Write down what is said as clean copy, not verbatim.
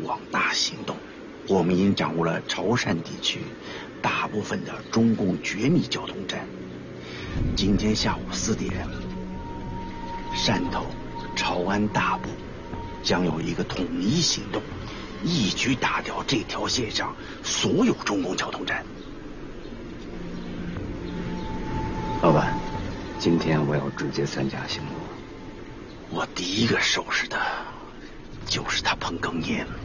广大行动，我们已经掌握了潮汕地区大部分的中共绝密交通站。今天下午4点，汕头、潮安大部将有一个统一行动，一举打掉这条线上所有中共交通站。 老板，今天我要直接参加行动。 我第一个收拾的就是他彭庚彦。